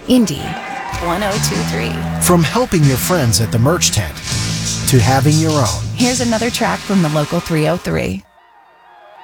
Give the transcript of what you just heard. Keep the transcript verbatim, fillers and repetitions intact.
Indy one oh two three. From helping your friends at the merch tent to having your own. Here's another track from the Local three oh three.